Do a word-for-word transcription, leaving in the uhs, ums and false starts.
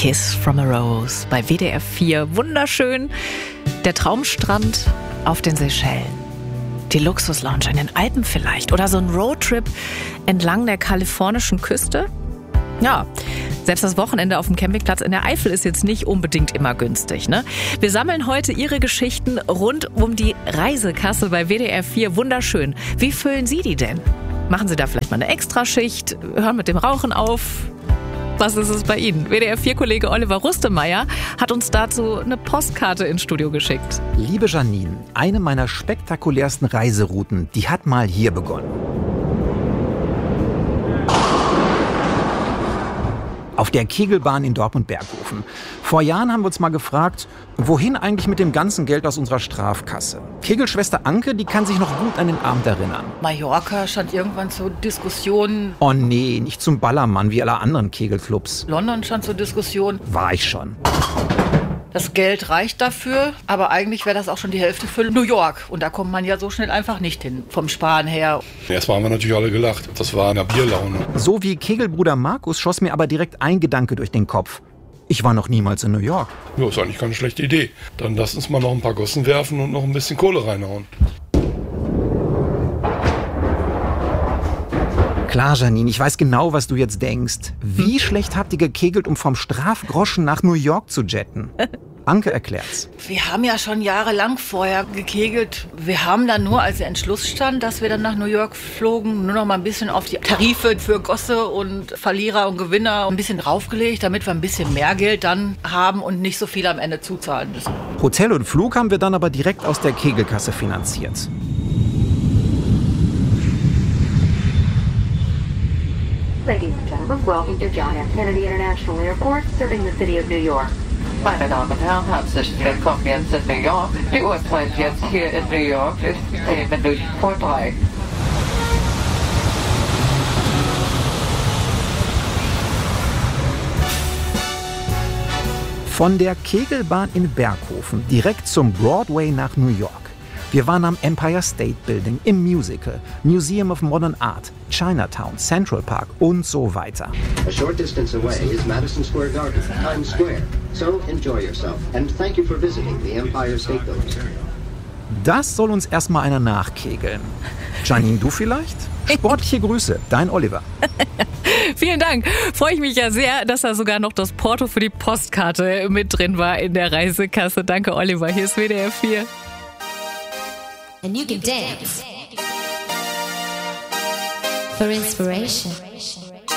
Kiss from a Rose bei W D R vier. Wunderschön. Der Traumstrand auf den Seychellen. Die Luxuslounge in den Alpen vielleicht. Oder so ein Roadtrip entlang der kalifornischen Küste. Ja, selbst das Wochenende auf dem Campingplatz in der Eifel ist jetzt nicht unbedingt immer günstig, ne? Wir sammeln heute Ihre Geschichten rund um die Reisekasse bei W D R vier. Wunderschön. Wie füllen Sie die denn? Machen Sie da vielleicht mal eine Extraschicht? Hören mit dem Rauchen auf? Was ist es bei Ihnen? W D R vier-Kollege Oliver Rustemeyer hat uns dazu eine Postkarte ins Studio geschickt. Liebe Janine, eine meiner spektakulärsten Reiserouten, die hat mal hier begonnen. Auf der Kegelbahn in Dortmund-Berghofen. Vor Jahren haben wir uns mal gefragt, wohin eigentlich mit dem ganzen Geld aus unserer Strafkasse? Kegelschwester Anke, die kann sich noch gut an den Abend erinnern. Mallorca stand irgendwann zur Diskussion. Oh nee, nicht zum Ballermann wie alle anderen Kegelclubs. London stand zur Diskussion. War ich schon. Das Geld reicht dafür, aber eigentlich wäre das auch schon die Hälfte für New York. Und da kommt man ja so schnell einfach nicht hin, vom Sparen her. Erstmal haben wir natürlich alle gelacht. Das war eine Bierlaune. So wie Kegelbruder Markus schoss mir aber direkt ein Gedanke durch den Kopf. Ich war noch niemals in New York. Ja, ist eigentlich keine schlechte Idee. Dann lass uns mal noch ein paar Gossen werfen und noch ein bisschen Kohle reinhauen. Klar, Janine, ich weiß genau, was du jetzt denkst. Wie schlecht habt ihr gekegelt, um vom Strafgroschen nach New York zu jetten? Anke erklärt's. Wir haben ja schon jahrelang vorher gekegelt. Wir haben dann nur, als der Entschluss stand, dass wir dann nach New York flogen, nur noch mal ein bisschen auf die Tarife für Gosse und Verlierer und Gewinner ein bisschen draufgelegt, damit wir ein bisschen mehr Geld dann haben und nicht so viel am Ende zuzahlen müssen. Hotel und Flug haben wir dann aber direkt aus der Kegelkasse finanziert. Ladies and gentlemen, welcome to John F. Kennedy International Airport, serving the city of New York. Meine Damen und Herren, herzlich willkommen jetzt in New York. Die Uhrzeit jetzt hier in New York ist zehn Minuten vor drei. Von der Kegelbahn in Berghofen direkt zum Broadway nach New York. Wir waren am Empire State Building, im Musical, Museum of Modern Art, Chinatown, Central Park und so weiter. A short distance away is Madison Square Garden, Times Square. So enjoy yourself and thank you for visiting the Empire State Building. Das soll uns erstmal einer nachkegeln. Janine, du vielleicht? Sportliche Grüße, dein Oliver. Vielen Dank. Freue ich mich ja sehr, dass da sogar noch das Porto für die Postkarte mit drin war in der Reisekasse. Danke, Oliver. Hier ist W D R vier. And you can dance for inspiration.